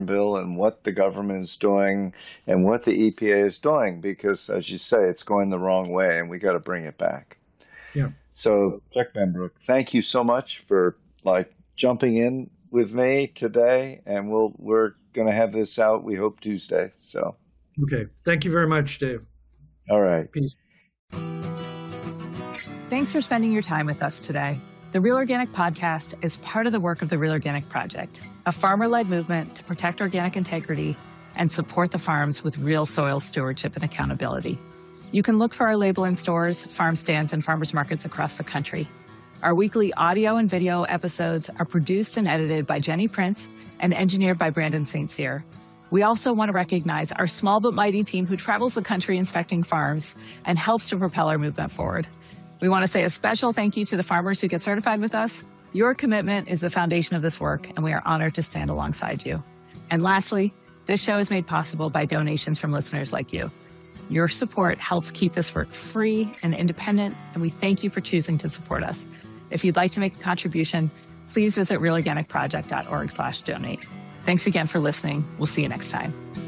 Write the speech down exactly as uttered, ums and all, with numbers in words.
bill and what the government is doing and what the E P A is doing, because, as you say, it's going the wrong way, and we got to bring it back. Yeah. So, Chuck Benbrook, thank you so much for like jumping in with me today, and we'll we're going to have this out, we hope, Tuesday. So, okay, thank you very much, Dave. All right, peace. Thanks for spending your time with us today. The Real Organic Podcast is part of the work of the Real Organic Project, a farmer-led movement to protect organic integrity and support the farms with real soil stewardship and accountability. You can look for our label in stores, farm stands, and farmers markets across the country. Our weekly audio and video episodes are produced and edited by Jenny Prince and engineered by Brandon Saint Cyr. We also want to recognize our small but mighty team who travels the country inspecting farms and helps to propel our movement forward. We want to say a special thank you to the farmers who get certified with us. Your commitment is the foundation of this work, and we are honored to stand alongside you. And lastly, this show is made possible by donations from listeners like you. Your support helps keep this work free and independent, and we thank you for choosing to support us. If you'd like to make a contribution, please visit real organic project dot org slash donate. Thanks again for listening. We'll see you next time.